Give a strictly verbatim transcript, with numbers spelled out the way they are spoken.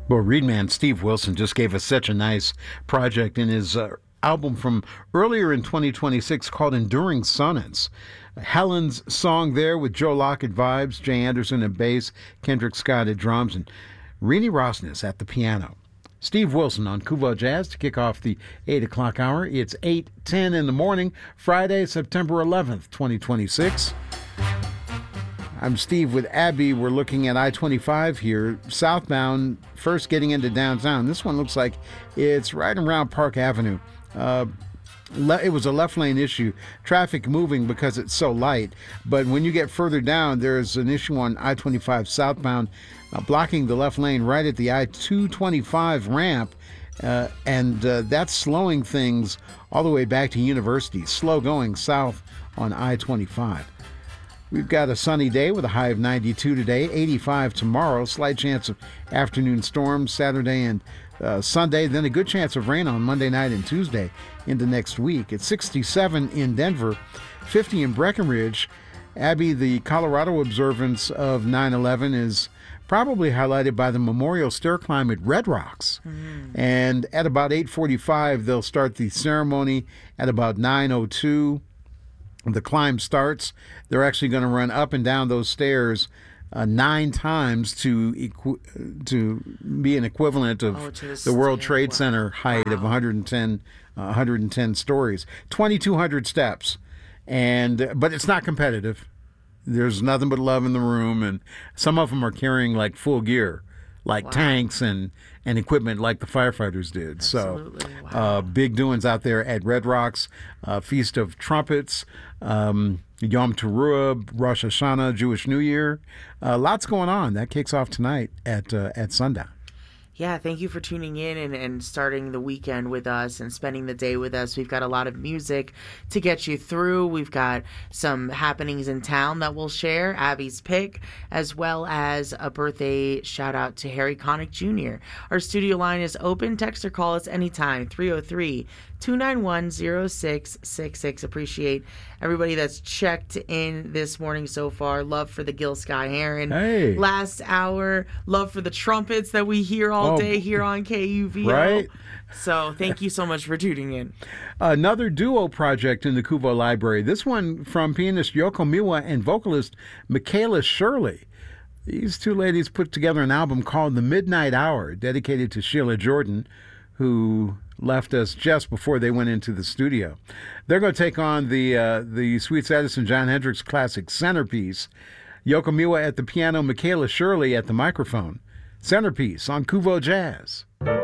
Well, Reedman Steve Wilson just gave us such a nice project in his uh, album from earlier in twenty twenty-six called Enduring Sonnets. Helen's song there with Joe Lockett vibes, Jay Anderson at bass, Kendrick Scott at drums, and Renee Rosnes at the piano. Steve Wilson on Kuvo Jazz to kick off the eight o'clock hour. It's eight ten in the morning, Friday, September eleventh, twenty twenty-six. I'm Steve with Abby. We're looking at I twenty-five here, southbound, first getting into downtown. This one looks like it's right around Park Avenue. Uh, le- it was a left lane issue, traffic moving because it's so light. But when you get further down, there's an issue on I twenty-five southbound, uh, blocking the left lane right at the I two twenty-five ramp. Uh, and uh, that's slowing things all the way back to University. Slow going south on I twenty-five. We've got a sunny day with a high of ninety-two today, eighty-five tomorrow, slight chance of afternoon storms Saturday and uh, Sunday, then a good chance of rain on Monday night and Tuesday into next week. It's sixty-seven in Denver, fifty in Breckenridge. Abby, the Colorado observance of nine eleven is probably highlighted by the memorial stair climb at Red Rocks. Mm. And at about eight forty-five, they'll start the ceremony. At about nine oh two, the climb starts. They're actually going to run up and down those stairs uh, nine times to equi- to be an equivalent of oh, the, the World stair. Trade Wow. Center height wow. of one hundred ten, uh, one hundred ten stories, twenty-two hundred steps, and but it's not competitive. There's nothing but love in the room, and some of them are carrying like full gear, like wow. tanks and, and equipment like the firefighters did. Absolutely. So wow. uh, big doings out there at Red Rocks, uh, Feast of Trumpets, um, Yom Teruah, Rosh Hashanah, Jewish New Year. Uh, lots going on. That kicks off tonight at uh, at sundown. Yeah, thank you for tuning in and, and starting the weekend with us and spending the day with us. We've got a lot of music to get you through. We've got some happenings in town that we'll share, Abby's pick, as well as a birthday shout out to Harry Connick Junior Our studio line is open. Text or call us anytime, three oh three, two nine one, oh six six six. Appreciate everybody that's checked in this morning so far. Love for the Gil Sky Heron. Hey. Last hour. Love for the trumpets that we hear all oh, day here on K U V O. Right. So thank you so much for tuning in. Another duo project in the Kuvo Library. This one from pianist Yoko Miwa and vocalist Michaela Shirley. These two ladies put together an album called The Midnight Hour, dedicated to Sheila Jordan, who left us just before they went into the studio. They're going to take on the uh, the Sweets Edison John Hendricks classic Centerpiece. Yoko Miwa at the piano, Michaela Shirley at the microphone. Centerpiece on Kuvo Jazz.